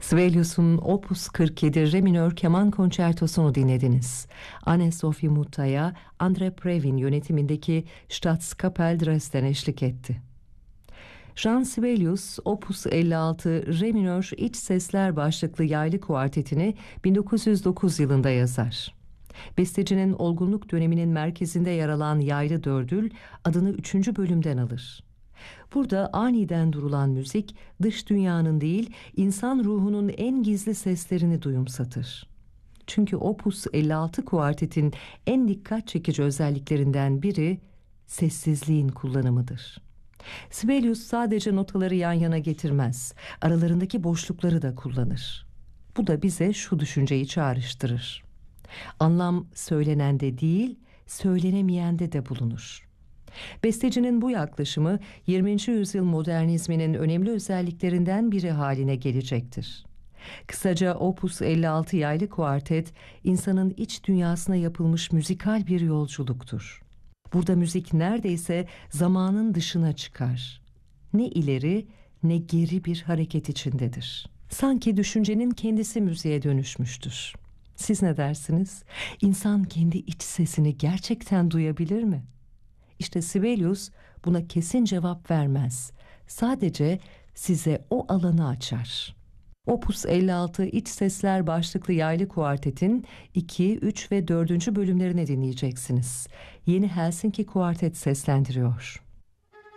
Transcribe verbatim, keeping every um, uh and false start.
Sibelius'un Opus kırk yedi Re minör keman konçertosunu dinlediniz. Anne-Sophie Mutta'ya Andre Previn yönetimindeki Staatskapel Dresden eşlik etti. Jean Sibelius, Opus elli altı Re minör İç Sesler başlıklı yaylı kuartetini bin dokuz yüz dokuz yılında yazar. Bestecinin olgunluk döneminin merkezinde yer alan yaylı dördül adını üçüncü bölümden alır. Burada aniden durulan müzik, dış dünyanın değil, insan ruhunun en gizli seslerini duyumsatır. Çünkü Opus elli altı kuartetin en dikkat çekici özelliklerinden biri, sessizliğin kullanımıdır. Sibelius sadece notaları yan yana getirmez, aralarındaki boşlukları da kullanır. Bu da bize şu düşünceyi çağrıştırır. Anlam söylenende değil, söylenemeyende de bulunur. Bestecinin bu yaklaşımı yirminci yüzyıl modernizminin önemli özelliklerinden biri haline gelecektir. Kısaca Opus elli altı yaylı kuartet, insanın iç dünyasına yapılmış müzikal bir yolculuktur. Burada müzik neredeyse zamanın dışına çıkar. Ne ileri ne geri bir hareket içindedir. Sanki düşüncenin kendisi müziğe dönüşmüştür. Siz ne dersiniz? İnsan kendi iç sesini gerçekten duyabilir mi? İşte Sibelius buna kesin cevap vermez. Sadece size o alanı açar. Opus elli altı İç Sesler başlıklı yaylı kuartetin iki, üç ve dördüncü bölümlerini dinleyeceksiniz. Yeni Helsinki Kuartet seslendiriyor.